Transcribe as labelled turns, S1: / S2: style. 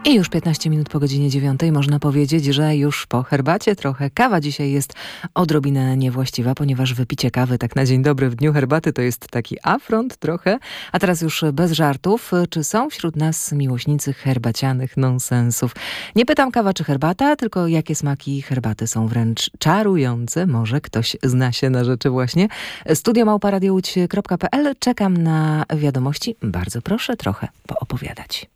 S1: I już 15 minut po godzinie 9 można powiedzieć, że już po herbacie trochę. Kawa dzisiaj jest odrobinę niewłaściwa, ponieważ wypicie kawy tak na dzień dobry w dniu herbaty to jest taki afront trochę. A teraz już bez żartów. Czy są wśród nas miłośnicy herbacianych nonsensów? Nie pytam kawa czy herbata, tylko jakie smaki herbaty są wręcz czarujące. Może ktoś zna się na rzeczy właśnie. studio@radiołódź.pl. Czekam na wiadomości. Bardzo proszę trochę poopowiadać.